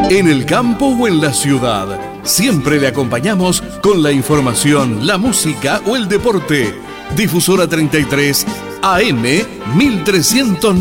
En el campo o en la ciudad, siempre le acompañamos con la información, la música o el deporte. Difusora 33 AM 1300.